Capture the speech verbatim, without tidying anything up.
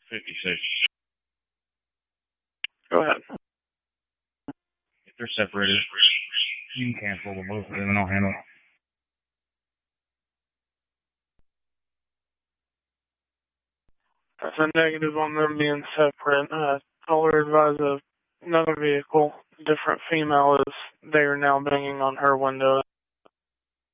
fifty-six. Go ahead. If they're separated, you can cancel the both of them and I'll handle it. That's a negative on them being separate. Uh, caller advised of another vehicle, different female, is they are now banging on her window.